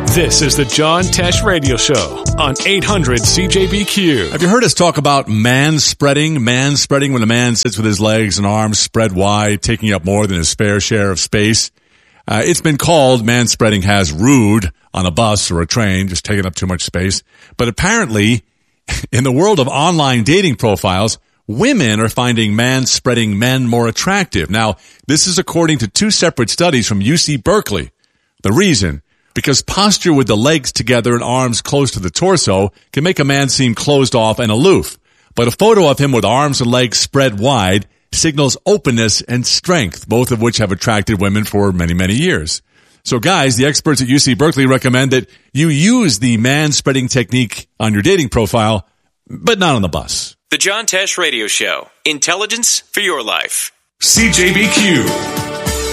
This is the John Tesh Radio Show on 800 CJBQ. Have you heard us talk about man-spreading? Man-spreading when a man sits with his legs and arms spread wide, taking up more than his fair share of space. It's been called man-spreading has rude on a bus or a train, just taking up too much space. But apparently, in the world of online dating profiles, women are finding man-spreading men more attractive. Now, this is according to two separate studies from UC Berkeley. The reason? Because posture with the legs together and arms close to the torso can make a man seem closed off and aloof. But a photo of him with arms and legs spread wide signals openness and strength, both of which have attracted women for many, many years. So guys, the experts at UC Berkeley recommend that you use the man-spreading technique on your dating profile, but not on the bus. The John Tesh Radio Show. Intelligence for your life. CJBQ.